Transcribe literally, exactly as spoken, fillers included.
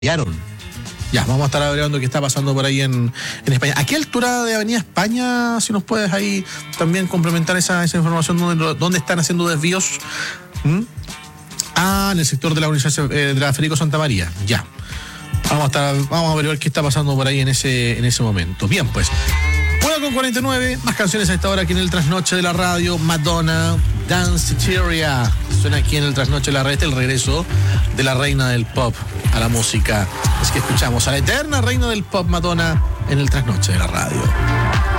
cambiaron. Ya, vamos a estar averiguando qué está pasando por ahí en, en España. ¿A qué altura de Avenida España, si nos puedes ahí también complementar esa, esa información, dónde, dónde están haciendo desvíos? ¿Mm? Ah, en el sector de la Universidad eh, de la Federico Santa María. Ya. Vamos a estar, vamos a averiguar qué está pasando por ahí en ese, en ese momento. Bien, pues. una con cuarenta y nueve, más canciones a esta hora aquí en el Trasnoche de la Radio. Madonna, Dance Cheeria. Suena aquí en el Trasnoche de la Radio, el regreso de la reina del pop a la música. Es que escuchamos a la eterna reina del pop, Madonna, en el Trasnoche de la Radio.